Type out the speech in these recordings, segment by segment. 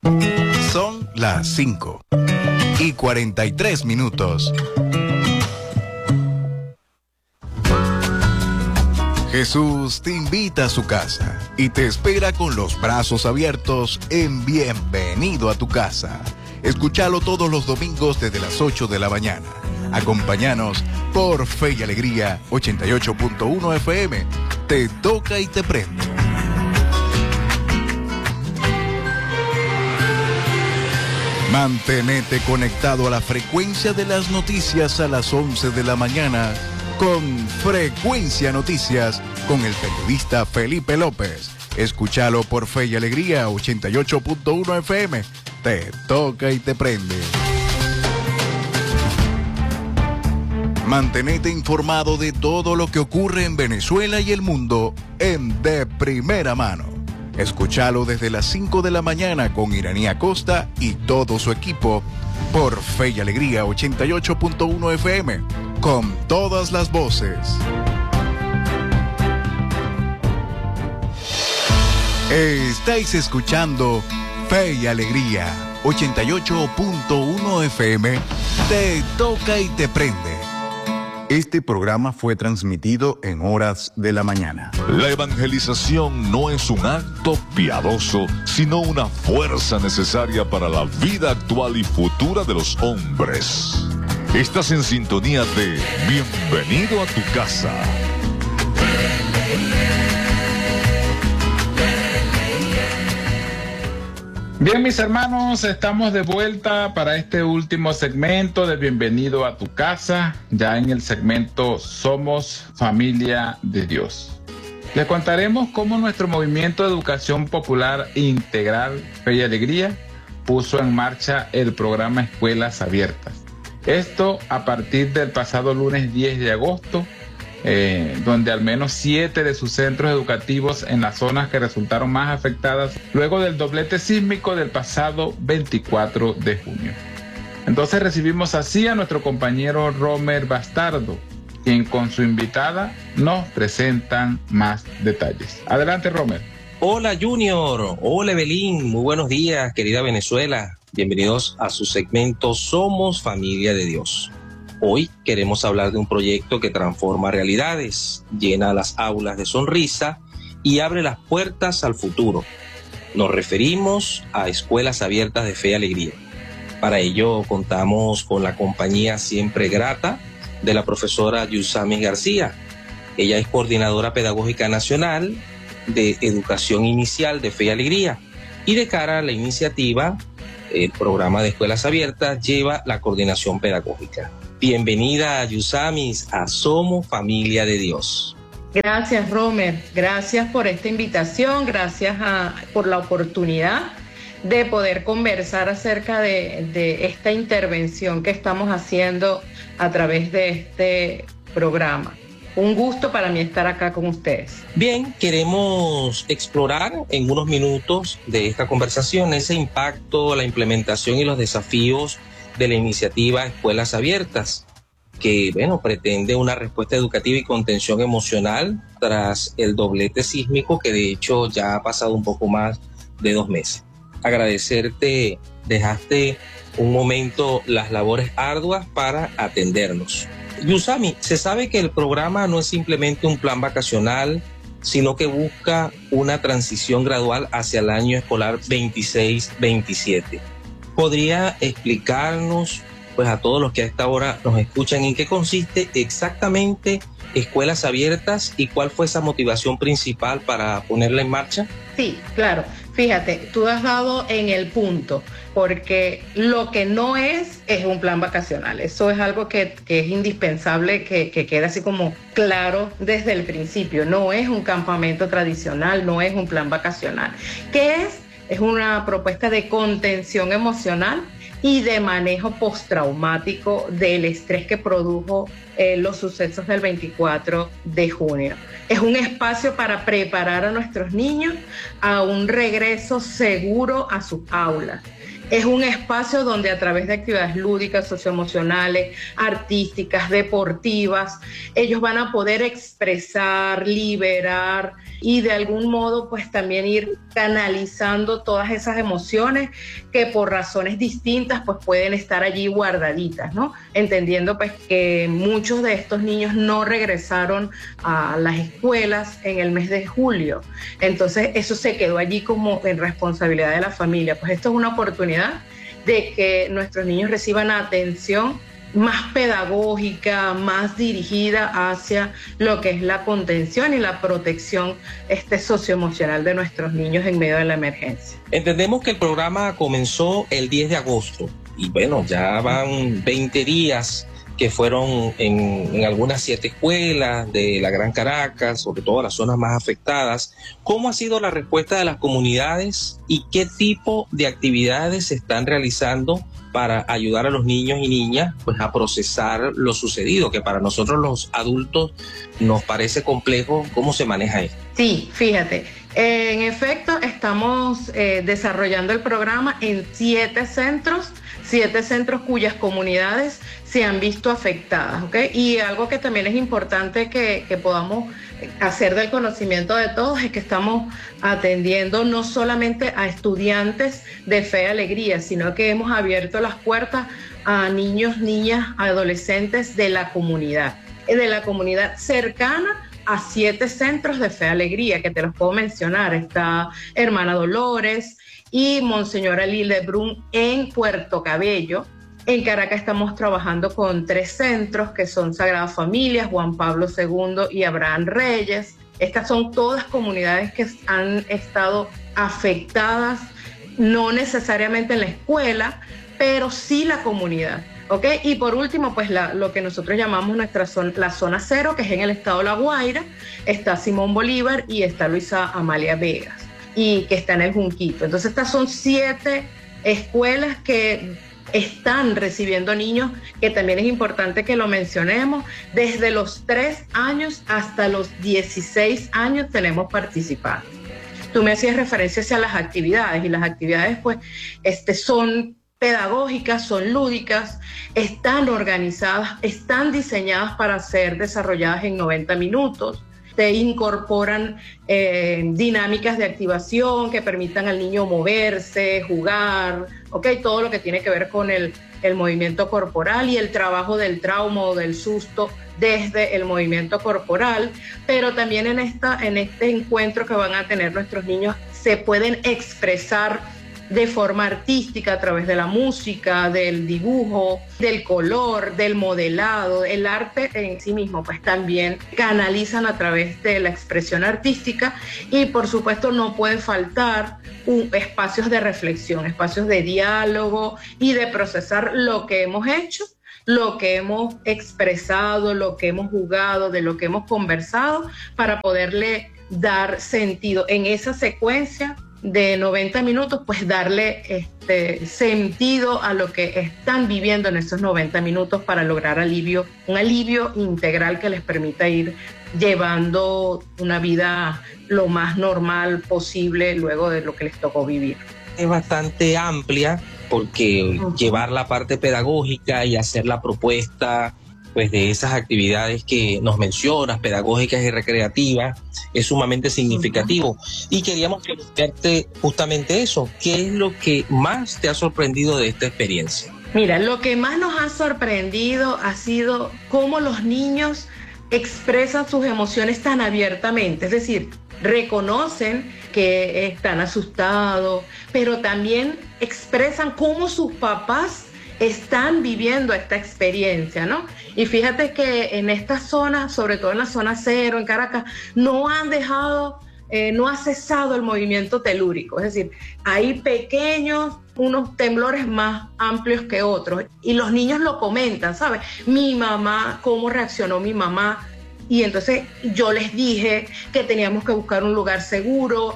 Son las 5:43. Jesús te invita a su casa y te espera con los brazos abiertos en Bienvenido a tu Casa. Escúchalo todos los domingos desde las 8 de la mañana. Acompáñanos por Fe y Alegría 88.1 FM. Te toca y te prende. Mantenete conectado a la frecuencia de las noticias a las 11 de la mañana con Frecuencia Noticias con el periodista Felipe López. Escúchalo por Fe y Alegría 88.1 FM. Te toca y te prende. Mantenete informado de todo lo que ocurre en Venezuela y el mundo De Primera Mano. Escúchalo desde las 5 de la mañana con Iraní Acosta y todo su equipo por Fe y Alegría 88.1 FM, con todas las voces. Estáis escuchando Fe y Alegría 88.1 FM. Te toca y te prende. Este programa fue transmitido en horas de la mañana. La evangelización no es un acto piadoso, sino una fuerza necesaria para la vida actual y futura de los hombres. Estás en sintonía de Bienvenido a tu Casa. Bien, mis hermanos, estamos de vuelta para este último segmento de Bienvenido a tu Casa, ya en el segmento Somos Familia de Dios. Les contaremos cómo nuestro movimiento de educación popular integral Fe y Alegría puso en marcha el programa Escuelas Abiertas. Esto a partir del pasado lunes 10 de agosto, donde al menos 7 de sus centros educativos en las zonas que resultaron más afectadas luego del doblete sísmico del pasado 24 de junio. Entonces recibimos así a nuestro compañero Romer Bastardo, quien con su invitada nos presentan más detalles. Adelante, Romer. Hola Junior, hola Evelyn, muy buenos días querida Venezuela. Bienvenidos a su segmento Somos Familia de Dios. Hoy queremos hablar de un proyecto que transforma realidades, llena las aulas de sonrisa y abre las puertas al futuro. Nos referimos a Escuelas Abiertas de Fe y Alegría. Para ello contamos con la compañía siempre grata de la profesora Yusamis García. Ella es coordinadora pedagógica nacional de Educación Inicial de Fe y Alegría. Y de cara a la iniciativa, el programa de Escuelas Abiertas lleva la coordinación pedagógica. Bienvenida, Yusamis, a Somos Familia de Dios. Gracias, Romer. Gracias por esta invitación. Gracias por la oportunidad de poder conversar acerca de esta intervención que estamos haciendo a través de este programa. Un gusto para mí estar acá con ustedes. Bien, queremos explorar en unos minutos de esta conversación ese impacto, la implementación y los desafíos de la iniciativa Escuelas Abiertas, que pretende una respuesta educativa y contención emocional tras el doblete sísmico que de hecho ya ha pasado un poco más de 2 meses. Agradecerte, dejaste un momento las labores arduas para atendernos. Yusami, se sabe que el programa no es simplemente un plan vacacional, sino que busca una transición gradual hacia el año escolar 26-27. ¿Podría explicarnos, a todos los que a esta hora nos escuchan, en qué consiste exactamente Escuelas Abiertas y cuál fue esa motivación principal para ponerla en marcha? Sí, claro. Fíjate, tú has dado en el punto, porque lo que no es un plan vacacional. Eso es algo que es indispensable que quede así como claro desde el principio. No es un campamento tradicional, no es un plan vacacional. ¿Qué es? Es una propuesta de contención emocional y de manejo postraumático del estrés que produjo los sucesos del 24 de junio. Es un espacio para preparar a nuestros niños a un regreso seguro a sus aulas. Es un espacio donde a través de actividades lúdicas, socioemocionales, artísticas, deportivas, ellos van a poder expresar, liberar y de algún modo pues también ir canalizando todas esas emociones que por razones distintas pues pueden estar allí guardaditas, ¿no? Entendiendo pues que muchos de estos niños no regresaron a las escuelas en el mes de julio. Entonces eso se quedó allí como en responsabilidad de la familia. Pues esto es una oportunidad de que nuestros niños reciban atención más pedagógica, más dirigida hacia lo que es la contención y la protección socioemocional de nuestros niños en medio de la emergencia. Entendemos que el programa comenzó el 10 de agosto y bueno, ya van 20 días que fueron en algunas 7 escuelas de la Gran Caracas, sobre todo las zonas más afectadas. ¿Cómo ha sido la respuesta de las comunidades y qué tipo de actividades se están realizando para ayudar a los niños y niñas pues, a procesar lo sucedido, que para nosotros los adultos nos parece complejo cómo se maneja esto? Sí, fíjate, en efecto estamos desarrollando el programa en 7 centros cuyas comunidades se han visto afectadas, ¿ok? Y algo que también es importante que podamos hacer del conocimiento de todos es que estamos atendiendo no solamente a estudiantes de Fe y Alegría, sino que hemos abierto las puertas a niños, niñas, adolescentes de la comunidad cercana a 7 centros de Fe y Alegría, que te los puedo mencionar. Está Hermana Dolores y Monseñor Ali Lebrun en Puerto Cabello. En Caracas estamos trabajando con 3 centros que son Sagrada Familia, Juan Pablo II y Abraham Reyes. Estas son todas comunidades que han estado afectadas, no necesariamente en la escuela, pero sí la comunidad. ¿Okay? Y por último, pues lo que nosotros llamamos la zona 0, que es en el estado de La Guaira, está Simón Bolívar y está Luisa Amalia Vegas, y que está en el Junquito. Entonces estas son 7 escuelas que están recibiendo niños, que también es importante que lo mencionemos, desde los 3 años hasta los 16 años tenemos participantes. Tú me hacías referencia hacia las actividades, y las actividades pues son pedagógicas, son lúdicas, están organizadas, están diseñadas para ser desarrolladas en 90 minutos. Te incorporan dinámicas de activación que permitan al niño moverse, jugar, ¿okay? Todo lo que tiene que ver con el movimiento corporal y el trabajo del trauma o del susto desde el movimiento corporal. Pero también en este encuentro que van a tener nuestros niños se pueden expresar de forma artística a través de la música, del dibujo, del color, del modelado. El arte en sí mismo pues también canalizan a través de la expresión artística, y por supuesto no puede faltar espacios de reflexión, espacios de diálogo y de procesar lo que hemos hecho, lo que hemos expresado, lo que hemos jugado, de lo que hemos conversado, para poderle dar sentido en esa secuencia de 90 minutos, pues darle sentido a lo que están viviendo en esos 90 minutos para lograr un alivio integral que les permita ir llevando una vida lo más normal posible luego de lo que les tocó vivir. Es bastante amplia porque llevar la parte pedagógica y hacer la propuesta pues de esas actividades que nos mencionas, pedagógicas y recreativas, es sumamente significativo. Y queríamos preguntarte justamente eso, ¿qué es lo que más te ha sorprendido de esta experiencia? Mira, lo que más nos ha sorprendido ha sido cómo los niños expresan sus emociones tan abiertamente, es decir, reconocen que están asustados, pero también expresan cómo sus papás están viviendo esta experiencia, ¿no? Y fíjate que en esta zona, sobre todo en la zona 0, en Caracas, no ha cesado el movimiento telúrico, es decir, hay pequeños, unos temblores más amplios que otros, y los niños lo comentan, ¿sabes? Mi mamá, cómo reaccionó mi mamá. Y entonces yo les dije que teníamos que buscar un lugar seguro.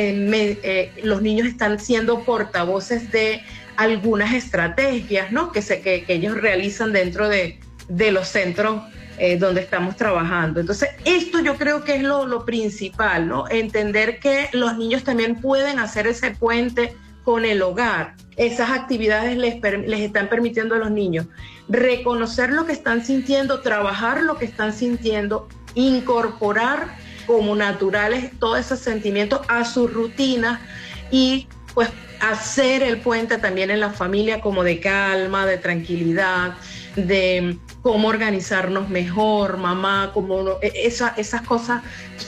Los niños están siendo portavoces de algunas estrategias, ¿no? que ellos realizan dentro de los centros donde estamos trabajando. Entonces, esto yo creo que es lo principal, ¿no? Entender que los niños también pueden hacer ese puente con el hogar, esas actividades les están permitiendo a los niños reconocer lo que están sintiendo, trabajar lo que están sintiendo, incorporar como naturales todos esos sentimientos a su rutina y pues hacer el puente también en la familia como de calma, de tranquilidad, de cómo organizarnos mejor, mamá, esas cosas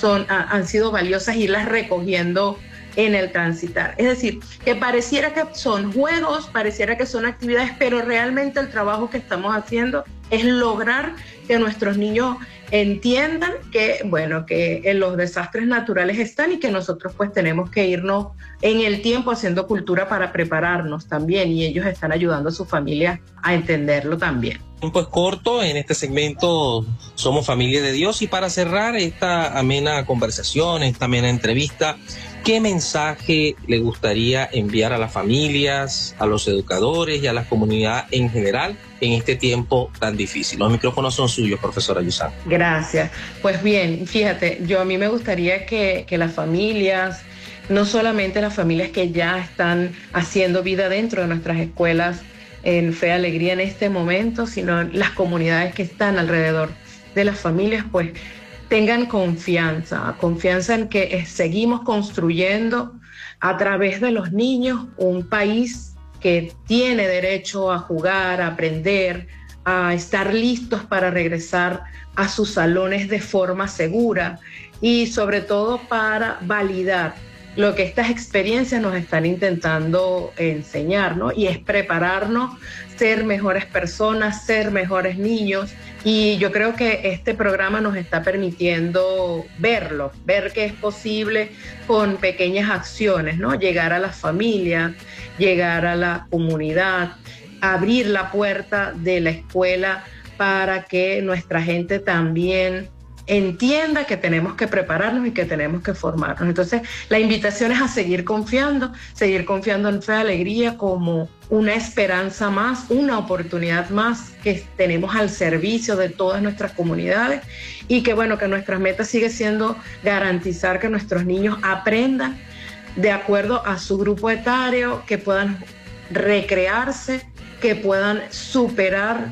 han sido valiosas, irlas recogiendo en el transitar. Es decir, que pareciera que son juegos, pareciera que son actividades, pero realmente el trabajo que estamos haciendo es lograr que nuestros niños entiendan que, bueno, que los desastres naturales están y que nosotros pues tenemos que irnos en el tiempo haciendo cultura para prepararnos también, y ellos están ayudando a su familia a entenderlo también. Tiempo es corto en este segmento Somos Familia de Dios, y para cerrar esta amena conversación, esta amena entrevista, ¿qué mensaje le gustaría enviar a las familias, a los educadores y a la comunidad en general en este tiempo tan difícil? Los micrófonos son suyos, profesora Yusami. Gracias. Pues bien, fíjate, a mí me gustaría que las familias, no solamente las familias que ya están haciendo vida dentro de nuestras escuelas en Fe y Alegría en este momento, sino las comunidades que están alrededor de las familias, pues tengan confianza en que seguimos construyendo a través de los niños un país que tiene derecho a jugar, a aprender, a estar listos para regresar a sus salones de forma segura y sobre todo para validar lo que estas experiencias nos están intentando enseñar, ¿no? Y es prepararnos, ser mejores personas, ser mejores niños. Y yo creo que este programa nos está permitiendo ver que es posible con pequeñas acciones, ¿no? Llegar a las familias, llegar a la comunidad, abrir la puerta de la escuela para que nuestra gente también entienda que tenemos que prepararnos y que tenemos que formarnos. Entonces, la invitación es a seguir confiando en Fe y Alegría como una esperanza más, una oportunidad más que tenemos al servicio de todas nuestras comunidades, y que bueno, que nuestras metas sigue siendo garantizar que nuestros niños aprendan de acuerdo a su grupo etario, que puedan recrearse, que puedan superar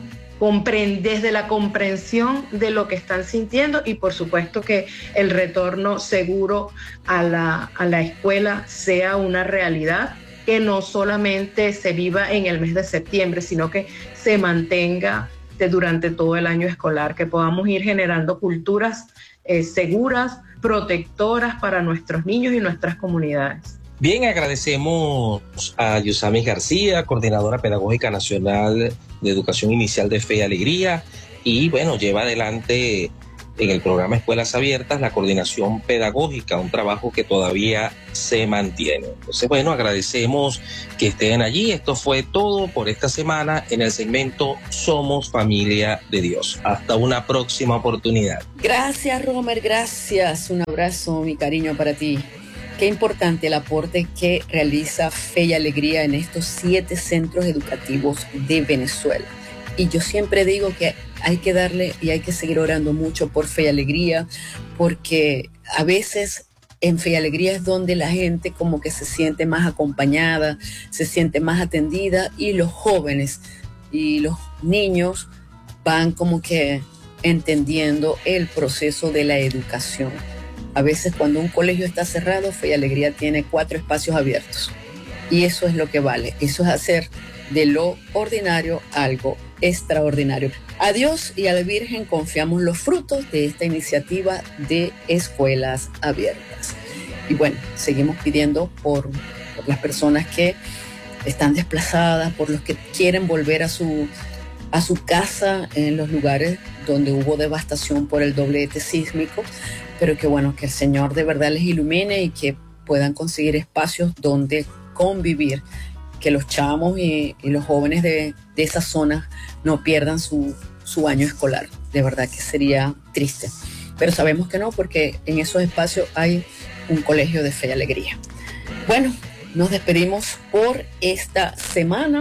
desde la comprensión de lo que están sintiendo, y por supuesto que el retorno seguro a la escuela sea una realidad, que no solamente se viva en el mes de septiembre, sino que se mantenga durante todo el año escolar, que podamos ir generando culturas seguras, protectoras para nuestros niños y nuestras comunidades. Bien, agradecemos a Yusami García, coordinadora pedagógica nacional de Educación Inicial de Fe y Alegría, y bueno, lleva adelante en el programa Escuelas Abiertas la coordinación pedagógica, un trabajo que todavía se mantiene. Entonces, bueno, agradecemos que estén allí. Esto fue todo por esta semana en el segmento Somos Familia de Dios. Hasta una próxima oportunidad. Gracias, Romer, gracias. Un abrazo, mi cariño para ti. Qué importante el aporte que realiza Fe y Alegría en estos 7 centros educativos de Venezuela. Y yo siempre digo que hay que darle y hay que seguir orando mucho por Fe y Alegría, porque a veces en Fe y Alegría es donde la gente como que se siente más acompañada, se siente más atendida, y los jóvenes y los niños van como que entendiendo el proceso de la educación. A veces cuando un colegio está cerrado, Fe y Alegría tiene 4 espacios abiertos. Y eso es lo que vale. Eso es hacer de lo ordinario algo extraordinario. A Dios y a la Virgen confiamos los frutos de esta iniciativa de Escuelas Abiertas. Y bueno, seguimos pidiendo por las personas que están desplazadas, por los que quieren volver a su casa en los lugares donde hubo devastación por el doblete sísmico, pero que bueno, que el Señor de verdad les ilumine y que puedan conseguir espacios donde convivir, que los chamos y los jóvenes de esa zona no pierdan su año escolar. De verdad que sería triste, pero sabemos que no, porque en esos espacios hay un colegio de Fe y Alegría. Bueno, nos despedimos por esta semana.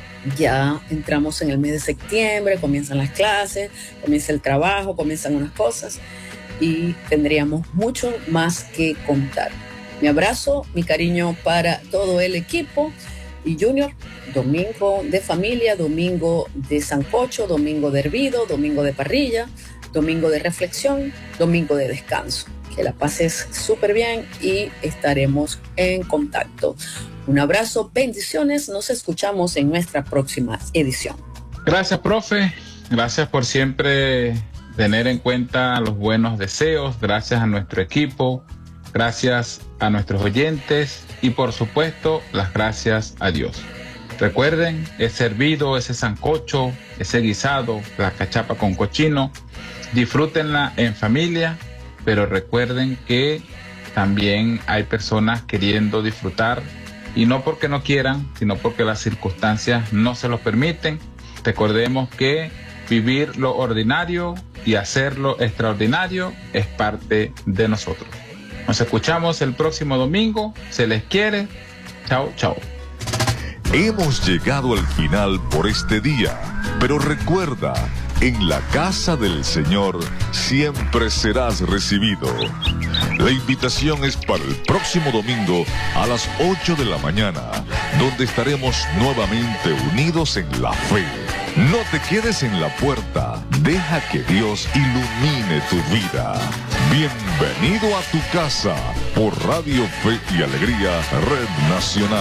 Ya entramos en el mes de septiembre, comienzan las clases, comienza el trabajo, comienzan unas cosas, y tendríamos mucho más que contar. Mi abrazo, mi cariño para todo el equipo. Y Junior, domingo de familia, domingo de sancocho, domingo de hervido, domingo de parrilla, domingo de reflexión, domingo de descanso. Que la pases súper bien y estaremos en contacto. Un abrazo, bendiciones, nos escuchamos en nuestra próxima edición. Gracias, profe. Gracias por siempre tener en cuenta los buenos deseos. Gracias a nuestro equipo. Gracias a nuestros oyentes y por supuesto las gracias a Dios. Recuerden, ese hervido, ese sancocho, ese guisado, la cachapa con cochino, disfrútenla en familia, pero recuerden que también hay personas queriendo disfrutar y no porque no quieran, sino porque las circunstancias no se los permiten. Recordemos que vivir lo ordinario y hacerlo extraordinario es parte de nosotros. Nos escuchamos el próximo domingo. Se les quiere. Chao, chao. Hemos llegado al final por este día, pero recuerda, en la casa del Señor siempre serás recibido. La invitación es para el próximo domingo a las 8 de la mañana, donde estaremos nuevamente unidos en la fe. No te quedes en la puerta, deja que Dios ilumine tu vida. Bienvenido a tu casa por Radio Fe y Alegría, Red Nacional.